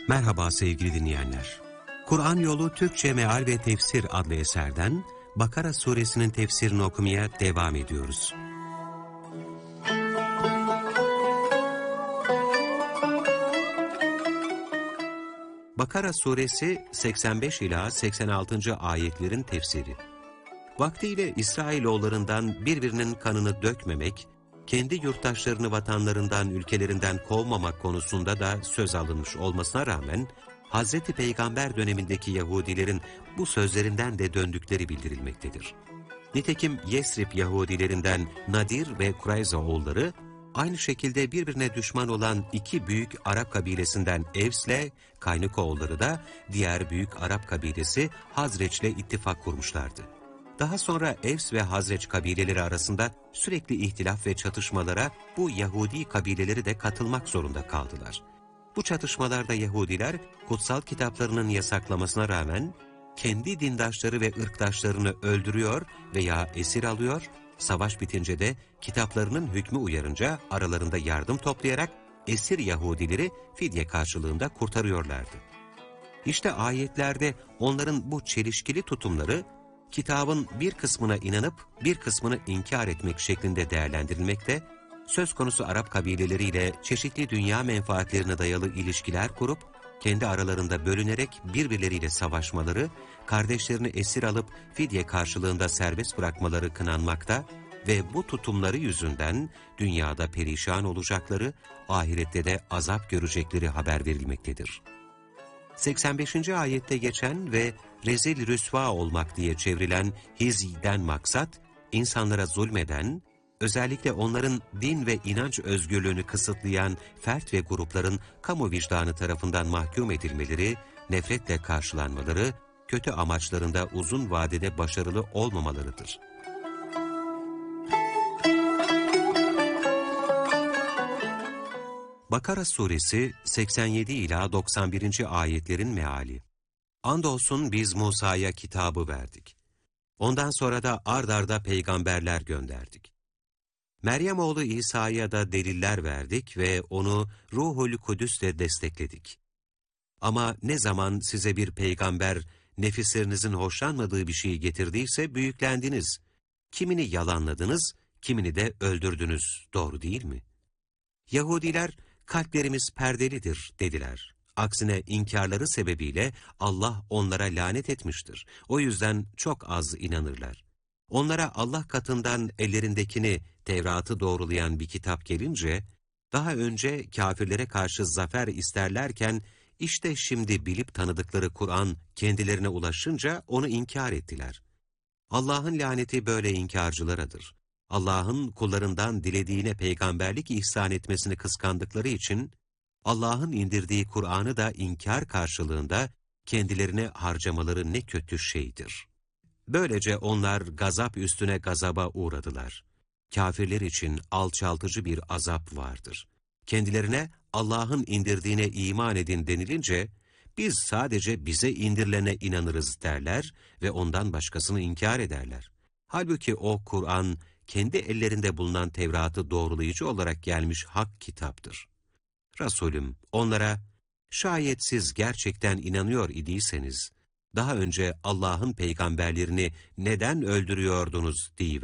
Merhaba sevgili dinleyenler. Kur'an Yolu Türkçe Meal ve Tefsir adlı eserden Bakara suresinin tefsirini okumaya devam ediyoruz. Bakara suresi 85 ila 86. ayetlerin tefsiri. Vaktiyle İsrailoğullarından birbirinin kanını dökmemek, kendi yurttaşlarını vatanlarından, ülkelerinden kovmamak konusunda da söz alınmış olmasına rağmen, Hz. Peygamber dönemindeki Yahudilerin bu sözlerinden de döndükleri bildirilmektedir. Nitekim Yesrib Yahudilerinden Nadir ve Kurayza oğulları, aynı şekilde birbirine düşman olan iki büyük Arap kabilesinden Evs'le Kaynuk oğulları da diğer büyük Arap kabilesi Hazreç'le ittifak kurmuşlardı. Daha sonra Evs ve Hazreç kabileleri arasında sürekli ihtilaf ve çatışmalara bu Yahudi kabileleri de katılmak zorunda kaldılar. Bu çatışmalarda Yahudiler kutsal kitaplarının yasaklamasına rağmen kendi dindaşları ve ırktaşlarını öldürüyor veya esir alıyor, savaş bitince de kitaplarının hükmü uyarınca aralarında yardım toplayarak esir Yahudileri fidye karşılığında kurtarıyorlardı. İşte ayetlerde onların bu çelişkili tutumları, kitabın bir kısmına inanıp bir kısmını inkar etmek şeklinde değerlendirilmekte, söz konusu Arap kabileleriyle çeşitli dünya menfaatlerine dayalı ilişkiler kurup, kendi aralarında bölünerek birbirleriyle savaşmaları, kardeşlerini esir alıp fidye karşılığında serbest bırakmaları kınanmakta ve bu tutumları yüzünden dünyada perişan olacakları, ahirette de azap görecekleri haber verilmektedir. 85. ayette geçen ve rezil rüsva olmak diye çevrilen hiz'den maksat, insanlara zulmeden, özellikle onların din ve inanç özgürlüğünü kısıtlayan fert ve grupların kamu vicdanı tarafından mahkum edilmeleri, nefretle karşılanmaları, kötü amaçlarında uzun vadede başarılı olmamalarıdır. Bakara suresi 87 ila 91. ayetlerin meali. Andolsun biz Musa'ya kitabı verdik. Ondan sonra da ard arda peygamberler gönderdik. Meryem oğlu İsa'ya da deliller verdik ve onu Ruhul Kudüs'le destekledik. Ama ne zaman size bir peygamber nefislerinizin hoşlanmadığı bir şeyi getirdiyse büyüklendiniz. Kimini yalanladınız, kimini de öldürdünüz, doğru değil mi? Yahudiler, kalplerimiz perdelidir dediler. Aksine inkarları sebebiyle Allah onlara lanet etmiştir. O yüzden çok az inanırlar. Onlara Allah katından ellerindekini, Tevrat'ı doğrulayan bir kitap gelince, daha önce kafirlere karşı zafer isterlerken, işte şimdi bilip tanıdıkları Kur'an kendilerine ulaşınca onu inkar ettiler. Allah'ın laneti böyle inkarcılaradır. Allah'ın kullarından dilediğine peygamberlik ihsan etmesini kıskandıkları için, Allah'ın indirdiği Kur'an'ı da inkar karşılığında kendilerine harcamaları ne kötü şeydir. Böylece onlar gazap üstüne gazaba uğradılar. Kafirler için alçaltıcı bir azap vardır. Kendilerine Allah'ın indirdiğine iman edin denilince, biz sadece bize indirilene inanırız derler ve ondan başkasını inkar ederler. Halbuki o Kur'an, kendi ellerinde bulunan Tevrat'ı doğrulayıcı olarak gelmiş hak kitaptır. Resulüm onlara, şayet siz gerçekten inanıyor idiyseniz, daha önce Allah'ın peygamberlerini neden öldürüyordunuz deyiver.